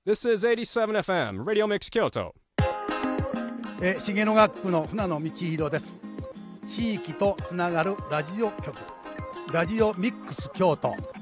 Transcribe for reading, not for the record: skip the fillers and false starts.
This is 87FM Radio Mix Kyoto. 重野学区の船野道弘です。地域とつながるラジオ局ラジオミックス京都